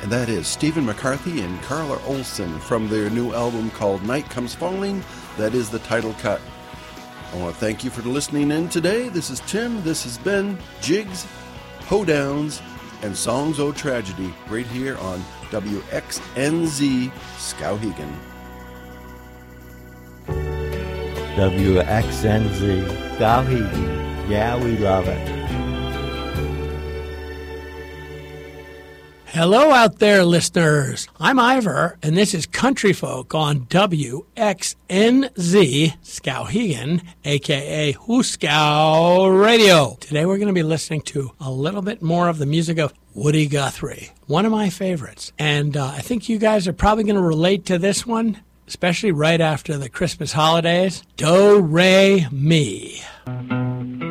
and that is Stephen McCarthy and Carla Olson from their new album called Night Comes Falling. That is the title cut. I want to thank you for listening in today. This is Tim. This has been Jigs, Hoedowns, and Songs O Tragedy right here on WXNZ Skowhegan. WXNZ Skowhegan. Yeah, we love it. Hello out there, listeners. I'm Ivor, and this is Country Folk on WXNZ Skowhegan, a.k.a. Hooskow Radio. Today we're going to be listening to a little bit more of the music of Woody Guthrie, one of my favorites. And I think you guys are probably going to relate to this one, especially right after the Christmas holidays. Do, Re, Mi.